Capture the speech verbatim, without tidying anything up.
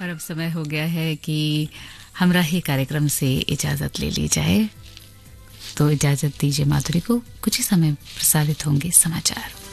और अब समय हो गया है कि हमराही कार्यक्रम से इजाजत ले ली जाए, तो इजाजत दीजिए माधुरी को। कुछ ही समय प्रसारित होंगे समाचार।